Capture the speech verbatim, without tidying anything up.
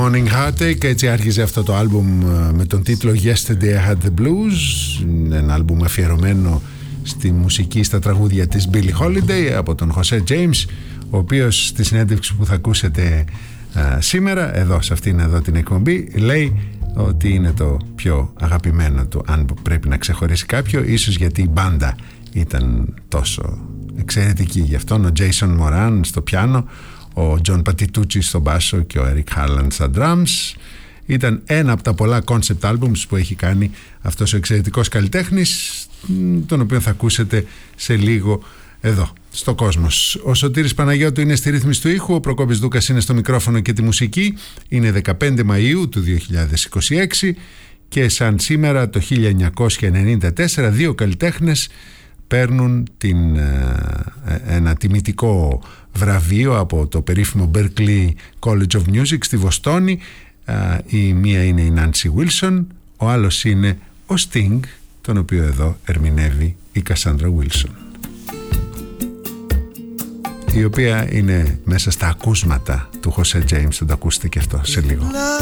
Morning Heartache, έτσι άρχιζε αυτό το άλμπουμ με τον τίτλο Yesterday I Had the Blues. Ένα άλμπουμ αφιερωμένο στη μουσική, στα τραγούδια της Billie Holiday από τον Jose James, ο οποίος στη συνέντευξη που θα ακούσετε α, σήμερα εδώ σε αυτήν εδώ την εκπομπή λέει ότι είναι το πιο αγαπημένο του, αν πρέπει να ξεχωρίσει κάποιο, ίσως γιατί η μπάντα ήταν τόσο εξαιρετική. Γι' αυτόν ο Jason Moran στο πιάνο, ο John Patitucci στο μπάσο και ο Eric Harland στα drums. Ήταν ένα από τα πολλά concept albums που έχει κάνει αυτός ο εξαιρετικός καλλιτέχνης, τον οποίο θα ακούσετε σε λίγο εδώ στο Κόσμος. Ο Σωτήρης Παναγιώτου είναι στη ρύθμιση του ήχου, ο Προκόπης Δούκας είναι στο μικρόφωνο και τη μουσική. Είναι δεκαπέντε Μαΐου του δύο χιλιάδες είκοσι έξι και σαν σήμερα το χίλια εννιακόσια ενενήντα τέσσερα δύο καλλιτέχνες παίρνουν την, ένα τιμητικό βραβείο από το περίφημο Berklee College of Music στη Βοστόνη. Η μία είναι η Nancy Wilson, ο άλλος είναι ο Sting, τον οποίο εδώ ερμηνεύει η Cassandra Wilson, η οποία είναι μέσα στα ακούσματα του Jose James. Θα το ακούσετε και αυτό σε λίγο.